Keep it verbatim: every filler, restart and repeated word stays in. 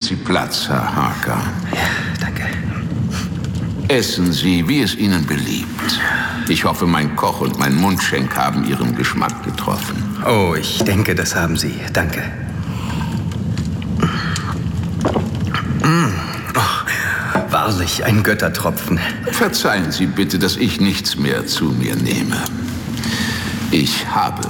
Sie Platz, Herr Harker. Ja, danke. Essen Sie, wie es Ihnen beliebt. Ich hoffe, mein Koch und mein Mundschenk haben Ihren Geschmack getroffen. Oh, ich denke, das haben sie. Danke. Mm. Oh, wahrlich, ein Göttertropfen. Verzeihen Sie bitte, dass ich nichts mehr zu mir nehme. Ich habe